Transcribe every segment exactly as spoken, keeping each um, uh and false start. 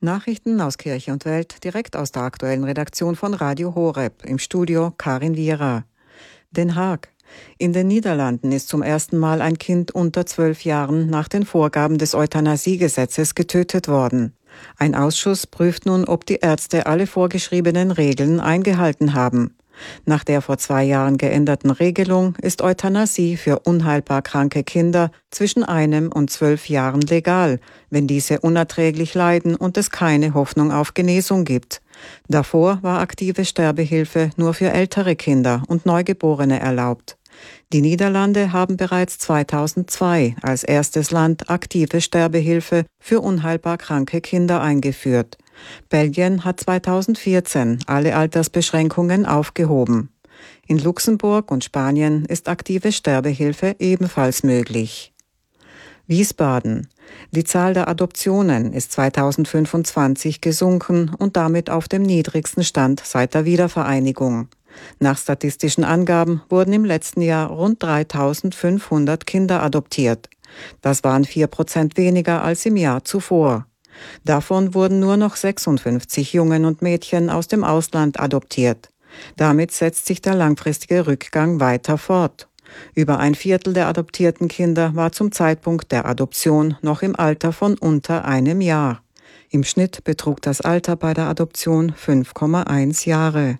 Nachrichten aus Kirche und Welt direkt aus der aktuellen Redaktion von Radio Horeb. Im Studio Karin Viera. Den Haag. In den Niederlanden ist zum ersten Mal ein Kind unter zwölf Jahren nach den Vorgaben des Euthanasiegesetzes getötet worden. Ein Ausschuss prüft nun, ob die Ärzte alle vorgeschriebenen Regeln eingehalten haben. Nach der vor zwei Jahren geänderten Regelung ist Euthanasie für unheilbar kranke Kinder zwischen einem und zwölf Jahren legal, wenn diese unerträglich leiden und es keine Hoffnung auf Genesung gibt. Davor war aktive Sterbehilfe nur für ältere Kinder und Neugeborene erlaubt. Die Niederlande haben bereits zweitausendzwei als erstes Land aktive Sterbehilfe für unheilbar kranke Kinder eingeführt. Belgien hat zweitausendvierzehn alle Altersbeschränkungen aufgehoben. In Luxemburg und Spanien ist aktive Sterbehilfe ebenfalls möglich. Wiesbaden. Die Zahl der Adoptionen ist zweitausendfünfundzwanzig gesunken und damit auf dem niedrigsten Stand seit der Wiedervereinigung. Nach statistischen Angaben wurden im letzten Jahr rund dreitausendfünfhundert Kinder adoptiert. Das waren vier Prozent weniger als im Jahr zuvor. Davon wurden nur noch sechsundfünfzig Jungen und Mädchen aus dem Ausland adoptiert. Damit setzt sich der langfristige Rückgang weiter fort. Über ein Viertel der adoptierten Kinder war zum Zeitpunkt der Adoption noch im Alter von unter einem Jahr. Im Schnitt betrug das Alter bei der Adoption fünf Komma eins Jahre.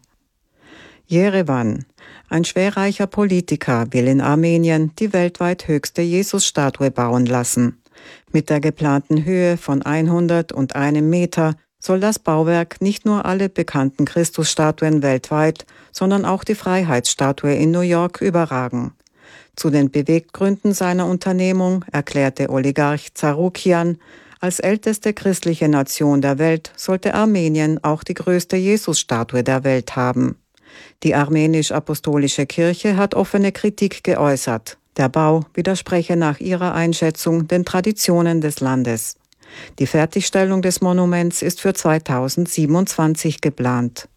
Jerewan. Ein schwerreicher Politiker will in Armenien die weltweit höchste Jesusstatue bauen lassen. Mit der geplanten Höhe von hunderteins Meter soll das Bauwerk nicht nur alle bekannten Christusstatuen weltweit, sondern auch die Freiheitsstatue in New York überragen. Zu den Beweggründen seiner Unternehmung erklärte Oligarch Zarukian, als älteste christliche Nation der Welt sollte Armenien auch die größte Jesusstatue der Welt haben. Die armenisch-apostolische Kirche hat offene Kritik geäußert. Der Bau widerspreche nach ihrer Einschätzung den Traditionen des Landes. Die Fertigstellung des Monuments ist für zweitausendsiebenundzwanzig geplant.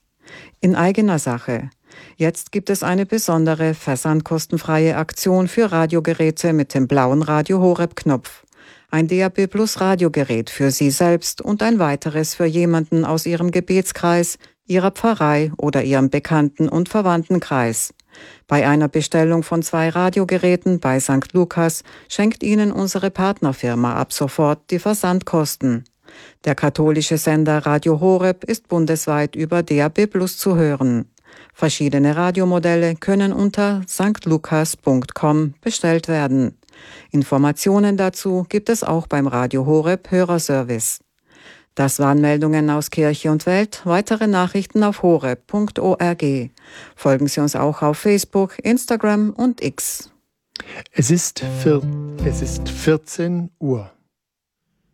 In eigener Sache. Jetzt gibt es eine besondere versandkostenfreie Aktion für Radiogeräte mit dem blauen Radio Horeb-Knopf. Ein D A B Plus Radiogerät für Sie selbst und ein weiteres für jemanden aus Ihrem Gebetskreis, Ihrer Pfarrei oder Ihrem Bekannten- und Verwandtenkreis. Bei einer Bestellung von zwei Radiogeräten bei Sankt Lukas schenkt Ihnen unsere Partnerfirma ab sofort die Versandkosten. Der katholische Sender Radio Horeb ist bundesweit über D A B Plus zu hören. Verschiedene Radiomodelle können unter sankt lukas punkt com bestellt werden. Informationen dazu gibt es auch beim Radio Horeb Hörerservice. Das waren Meldungen aus Kirche und Welt. Weitere Nachrichten auf horeb punkt org. Folgen Sie uns auch auf Facebook, Instagram und X. Es ist, vier, es ist vierzehn Uhr.